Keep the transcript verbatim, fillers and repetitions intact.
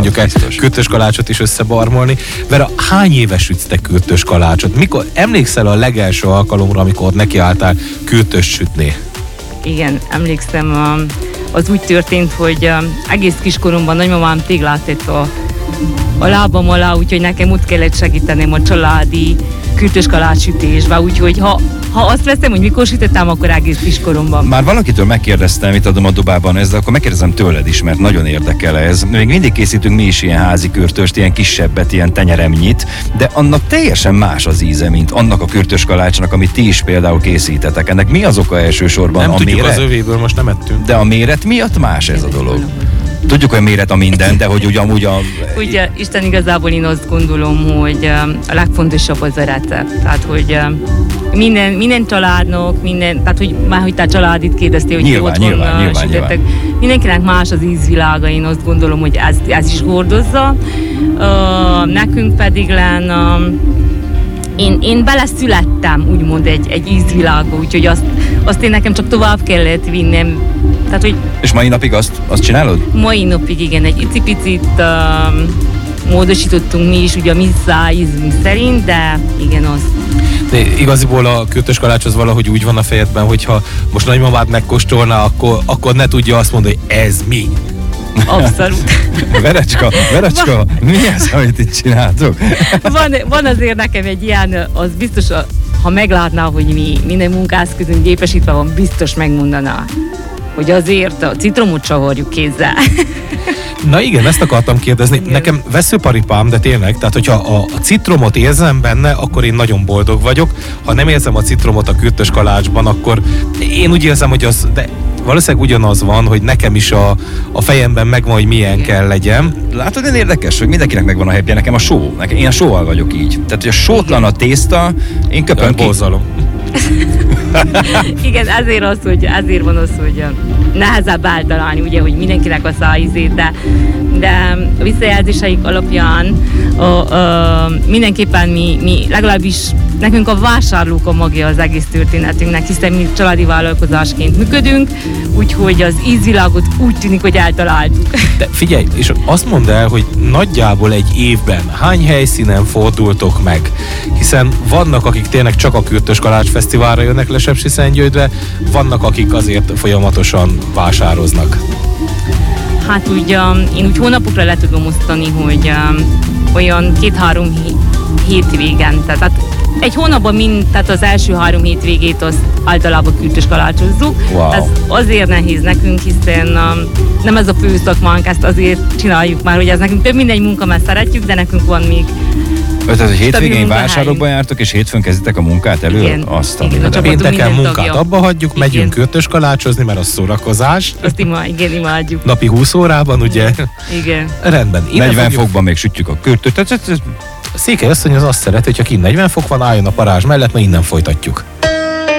mondjuk kürtös kalácsot is összebarmolni. Vera, hány éves sütsz te kürtös kalácsot? Mikor emlékszel a legelső alkalomra, amikor nekiálltál kürtös sütni? Igen, emlékszem, az úgy történt, hogy egész kiskoromban nagymamám téglát tett a, a lábam alá, úgyhogy nekem úgy kellett segítenem a családi kürtös kalácssütésbe, úgyhogy ha, ha azt veszem, hogy mikor sütöttem, akkor egész kiskoromban. Már valakitől megkérdeztem, itt adom a dobában ezzel, akkor megkérdezem tőled is, mert nagyon érdekel ez. Még mindig készítünk mi is ilyen házi kürtöst, ilyen kisebbet, ilyen tenyeremnyit, de annak teljesen más az íze, mint annak a kürtös kalácsnak, amit ti is például készítetek. Ennek mi az oka elsősorban? Nem a tudjuk, méret? az övéből most nem ettünk. De a méret miatt más ez a dolog. Tudjuk, hogy méret a minden, de hogy ugyanúgy a... Ugye, Isten igazából én azt gondolom, hogy a legfontosabb az a recept. Tehát, hogy minden, minden családnak, minden, tehát, hogy már, hogy te családit kérdeztél, hogy nyilván, otthon nyilván, nyilván, nyilván. Mindenkinek más az ízvilága, én azt gondolom, hogy ez, ez is hordozza. Uh, nekünk pedig len... Uh, Én, én beleszülettem, úgymond egy, egy ízvilágba, úgyhogy azt, azt én nekem csak tovább kellett vinnem. Tehát, hogy és mai napig azt, azt csinálod? Mai napig igen, egy icipicit uh, módosítottunk mi is, ugye a mi szájízünk szerint, de igen, az. De igaziból a kürtös kalács az valahogy úgy van a fejedben, hogyha most nagymamád megkóstolná, akkor, akkor ne tudja azt mondani, hogy ez mi. Abszolút. Verecska, Verecska, mi ez, amit itt csináltok? Van, van azért nekem egy ilyen, az biztos, ha meglátná, hogy mi minden munkászközünk gépesítve van, biztos megmondaná, hogy azért a citromot csavarjuk kézzel. Na igen, ezt akartam kérdezni. Igen. Nekem veszőparipám, de tényleg, tehát hogyha a, a citromot érzem benne, akkor én nagyon boldog vagyok. Ha nem érzem a citromot a kürtös kalácsban, akkor én úgy érzem, hogy az, de valószínűleg ugyanaz van, hogy nekem is a, a fejemben megvan, hogy milyen igen. kell legyen. Látod, én érdekes, hogy mindenkinek megvan a happy, nekem a só. Nekem, én a sóval vagyok így. Tehát, hogy a sótlan a tészta, én köpöm ki. Borzalom. Igen, ezért az, hogy ezért van az, hogy nehezebb eltalálni, ugye, hogy mindenkinek a szájízét, de, de a visszajelzéseik alapján a, a, mindenképpen mi, mi legalábbis nekünk a vásárlók a magja az egész történetünknek, hiszen mi családi vállalkozásként működünk, úgyhogy az ízvilágot úgy tűnik, hogy eltaláltuk. De figyelj, és azt mondd el, hogy nagyjából egy évben hány helyszínen fordultok meg? Hiszen vannak, akik tényleg csak a Kürtös Kalács Fesztiválra jönnek le Sepsiszentgyörgyre, vannak, akik azért folyamatosan vásároznak. Hát úgy, um, én úgy hónapokra le tudom osztani, hogy um, olyan két-három hétvégen, tehát egy hónapban mind, tehát az első három hétvégét azt általában kürtös kalácsozzuk. Wow. Ez azért nehéz nekünk, hiszen um, nem ez a fő szakmánk, ezt azért csináljuk már, hogy ez nekünk több mindegy munka, mert szeretjük, de nekünk van még. Tehát, hogy hétvégén vásárokban jártok, és hétfőn kezditek a munkát elő? Igen, azt igen, a pénteken munkát tagja. Abba hagyjuk, igen. Megyünk kürtös kalácsozni, mert az szórakozás. Azt ima, igen, imádjuk. Napi húsz órában, ugye? Igen. Rendben. Innen negyven fogjuk... fokban még sütjük a kürtöt. Székely asszony az azt szeret, hogyha kint negyven fok van, álljon a parázs mellett, mert innen folytatjuk.